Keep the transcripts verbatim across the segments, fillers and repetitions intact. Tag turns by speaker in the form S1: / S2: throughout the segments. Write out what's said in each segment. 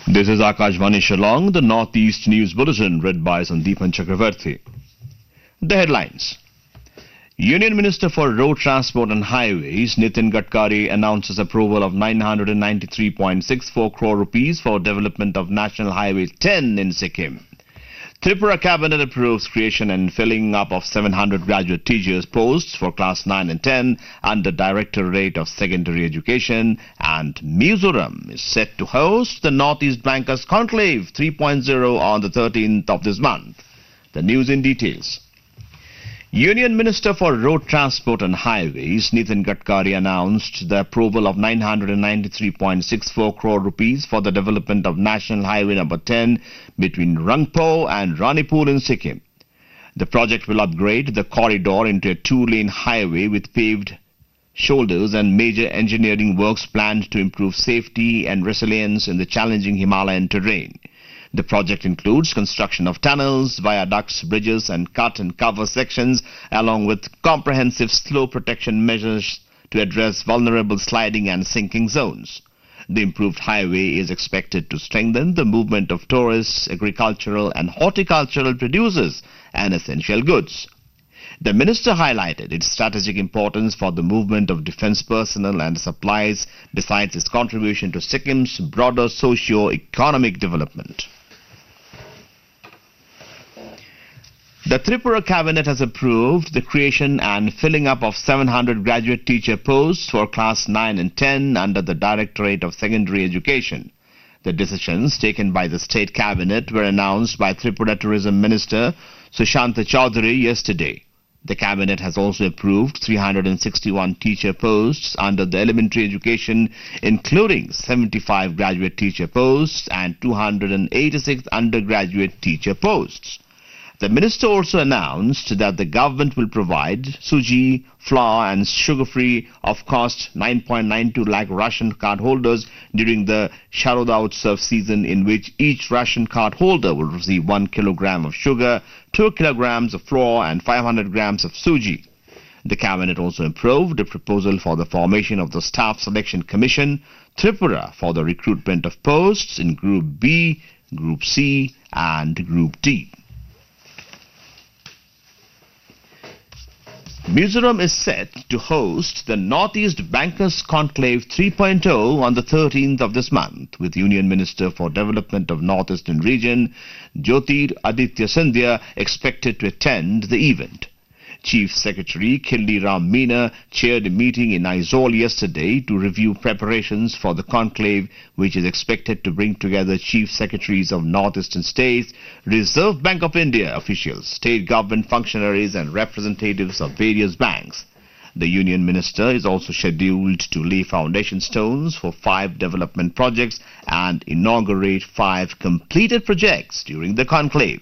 S1: This is Akashvani Shillong, the Northeast News Bulletin, read by Sandeepan Chakravarti. The headlines. Union Minister for Road Transport and Highways, Nitin Gadkari, announces approval of nine hundred ninety-three point six four crore rupees for development of National Highway ten in Sikkim. Tripura Cabinet approves creation and filling up of seven hundred graduate teachers posts for class nine and ten under Directorate of Secondary Education, and Mizoram is set to host the Northeast Bankers Conclave three point oh on the thirteenth of this month. The news in details. Union Minister for Road Transport and Highways, Nitin Gadkari, announced the approval of nine hundred ninety-three point six four crore rupees for the development of National Highway number ten between Rangpo and Ranipur in Sikkim. The project will upgrade the corridor into a two-lane highway with paved shoulders and major engineering works planned to improve safety and resilience in the challenging Himalayan terrain. The project includes construction of tunnels, viaducts, bridges and cut and cover sections, along with comprehensive slope protection measures to address vulnerable sliding and sinking zones. The improved highway is expected to strengthen the movement of tourists, agricultural and horticultural producers and essential goods. The minister highlighted its strategic importance for the movement of defense personnel and supplies, besides its contribution to Sikkim's broader socio-economic development. The Tripura Cabinet has approved the creation and filling up of seven hundred graduate teacher posts for class nine and ten under the Directorate of Secondary Education. The decisions taken by the State Cabinet were announced by Tripura Tourism Minister Sushanta Chaudhary yesterday. The Cabinet has also approved three hundred sixty-one teacher posts under the elementary education, including seventy-five graduate teacher posts and two hundred eighty-six undergraduate teacher posts. The minister also announced that the government will provide suji, flour and sugar-free of cost nine point nine two lakh ration card holders during the Sharoda Utsav season, in which each ration card holder will receive one kilogram of sugar, two kilograms of flour and five hundred grams of suji. The Cabinet also approved a proposal for the formation of the Staff Selection Commission, Tripura, for the recruitment of posts in Group B, Group C and Group D. Mizoram is set to host the Northeast Bankers Conclave three point oh on the thirteenth of this month, with Union Minister for Development of Northeastern Region, Jyotir Aditya Scindia, expected to attend the event. Chief Secretary Khilli Ram Meena chaired a meeting in Aizawl yesterday to review preparations for the conclave, which is expected to bring together Chief Secretaries of Northeastern states, Reserve Bank of India officials, state government functionaries and representatives of various banks. The Union Minister is also scheduled to lay foundation stones for five development projects and inaugurate five completed projects during the conclave.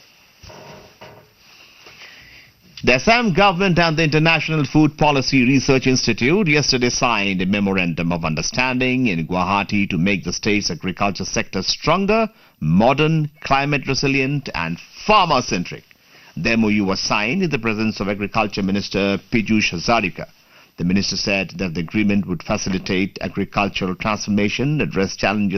S1: The Assam government and the International Food Policy Research Institute yesterday signed a memorandum of understanding in Guwahati to make the state's agriculture sector stronger, modern, climate resilient and farmer-centric. The M O U was signed in the presence of Agriculture Minister Piyush Hazarika. The minister said that the agreement would facilitate agricultural transformation, address challenges